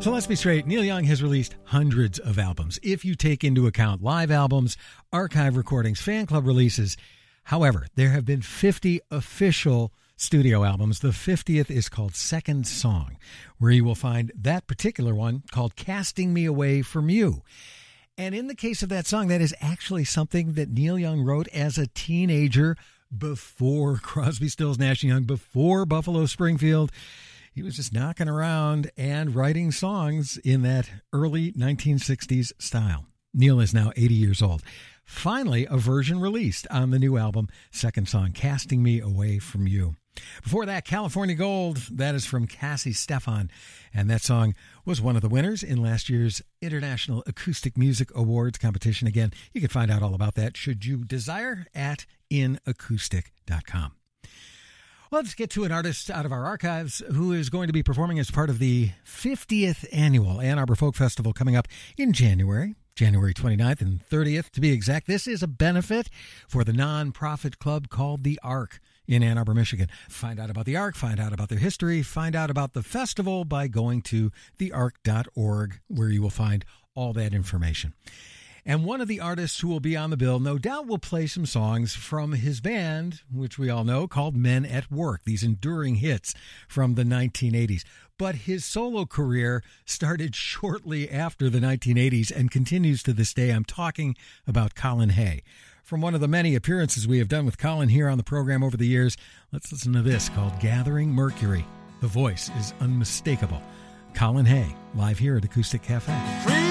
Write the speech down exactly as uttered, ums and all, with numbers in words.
So let's be straight. Neil Young has released hundreds of albums, if you take into account live albums, archive recordings, fan club releases. However, there have been fifty official studio albums. The fiftieth is called Second Song, where you will find that particular one called Casting Me Away From You. And in the case of that song, that is actually something that Neil Young wrote as a teenager before Crosby, Stills, Nash and Young, before Buffalo Springfield. He was just knocking around and writing songs in that early nineteen sixties style. Neil is now eighty years old. Finally, a version released on the new album, Second Song, Casting Me Away From You. Before that, California Gold, that is from Cassie Stefan, and that song was one of the winners in last year's International Acoustic Music Awards competition. Again, you can find out all about that, should you desire, at in acoustic dot com. Well, let's get to an artist out of our archives who is going to be performing as part of the fiftieth annual Ann Arbor Folk Festival coming up in January. January twenty-ninth and thirtieth, to be exact. This is a benefit for the nonprofit club called The Ark in Ann Arbor, Michigan. Find out about The Ark, find out about their history, find out about the festival by going to the ark dot org, where you will find all that information. And one of the artists who will be on the bill, no doubt, will play some songs from his band, which we all know, called Men at Work, these enduring hits from the nineteen eighties. But his solo career started shortly after the nineteen eighties and continues to this day. I'm talking about Colin Hay. From one of the many appearances we have done with Colin here on the program over the years, let's listen to this called Gathering Mercury. The voice is unmistakable. Colin Hay, live here at Acoustic Cafe.